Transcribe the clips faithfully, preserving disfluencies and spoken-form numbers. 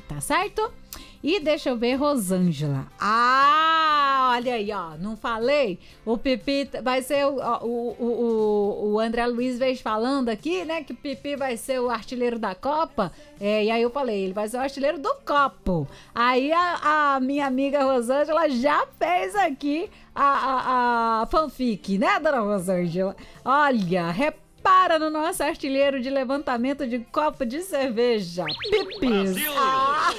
tá certo? E deixa eu ver, Rosângela. Ah, olha aí, ó. Não falei? O Pipi vai ser o, o, o, o André Luiz veio falando aqui, né? Que o Pipi vai ser o artilheiro da Copa. É, e aí eu falei, ele vai ser o artilheiro do copo. Aí a, a minha amiga Rosângela já fez aqui a, a, a fanfic, né, dona Rosângela? Olha, repara. Para no nosso artilheiro de levantamento de copo de cerveja. Pipis. Ah.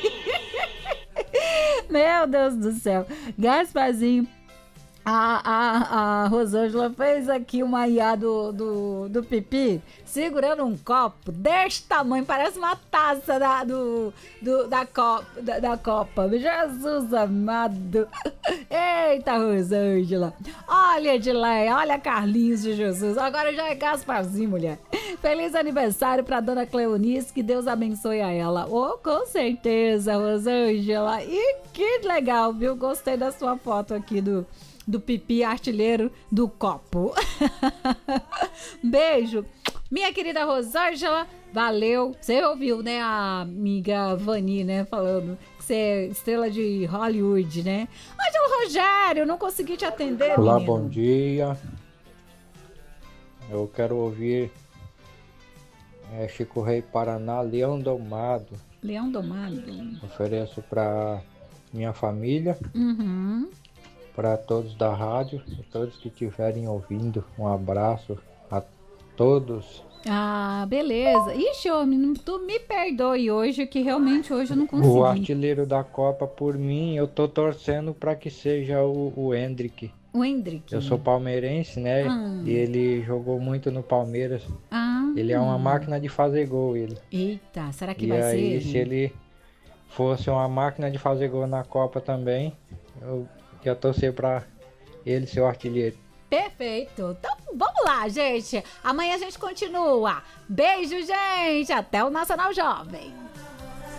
Meu Deus do céu. Gasparzinho. A, a, a Rosângela fez aqui uma I A do, do, do Pipi segurando um copo desse tamanho, parece uma taça da, do, do, da, copa, da, da Copa. Jesus amado. Eita, Rosângela. Olha, Edileia, olha Carlinhos de Jesus. Agora já é Gasparzinho, mulher. Feliz aniversário pra dona Cleonice, que Deus abençoe a ela. Oh, com certeza, Rosângela. E que legal, viu? Gostei da sua foto aqui do... do Pipi artilheiro do copo. Beijo. Minha querida Rosângela, valeu. Você ouviu, né, a amiga Vani, né, falando que você é estrela de Hollywood, né? Ângelo Rogério, não consegui te atender, Olá, menino. bom dia. Eu quero ouvir é, Chico Rei Paraná, Leão Domado. Leão Domado. Ofereço para minha família. Uhum. Para todos da rádio e todos que estiverem ouvindo, um abraço a todos. Ah, beleza. Ixi, homem, tu me perdoe hoje, que realmente hoje eu não consegui. O artilheiro da Copa, por mim, eu tô torcendo para que seja o, o Hendrick. O Hendrick. Eu sou palmeirense, né? Ah. E ele jogou muito no Palmeiras. Ah. Ele é uma máquina de fazer gol, ele. Eita, será que e vai aí, ser ele? se ele fosse uma máquina de fazer gol na Copa também, eu ia torcer para ele ser o artilheiro. Perfeito. Então, vamos lá, gente. Amanhã a gente continua. Beijo, gente. Até o Nacional Jovem.